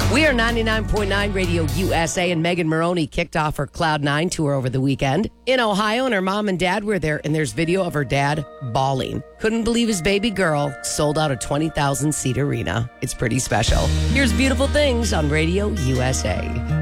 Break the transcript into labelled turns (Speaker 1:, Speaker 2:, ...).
Speaker 1: We are 99.9 Radio USA, and Megan Moroney kicked off her Cloud 9 tour over the weekend in Ohio, and her mom and dad were there, and there's video of her dad bawling. Couldn't believe his baby girl sold out a 20,000-seat arena. It's pretty special. Here's Beautiful Things on Radio USA.